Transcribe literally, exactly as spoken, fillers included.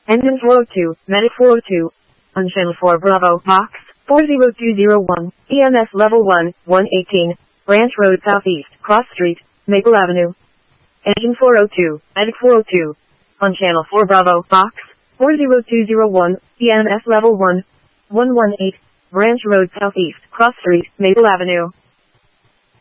Engine four oh two, Medic four oh two. On channel four Bravo, box four zero two zero one, E M S level one, one eighteen, Branch Road Southeast, Cross Street, Maple Avenue. Engine four oh two, Medic four oh two. On channel four Bravo, box four zero two zero one, E M S level one, one one eight, Branch Road Southeast, Cross Street, Maple Avenue.